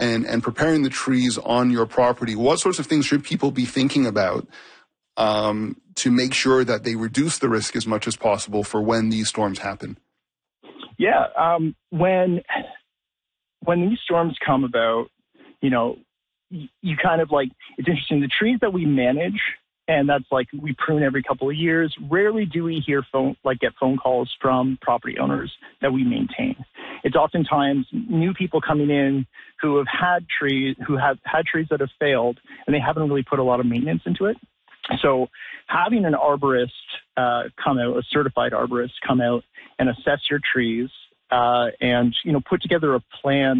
and preparing the trees on your property, what sorts of things should people be thinking about to make sure that they reduce the risk as much as possible for when these storms happen? Yeah, when these storms come about, you kind of it's interesting. The trees that we manage, and that's we prune every couple of years. Rarely do we hear get phone calls from property owners that we maintain. It's oftentimes new people coming in who have had trees that have failed, and they haven't really put a lot of maintenance into it. So having an arborist come out, a certified arborist come out and assess your trees, and put together a plan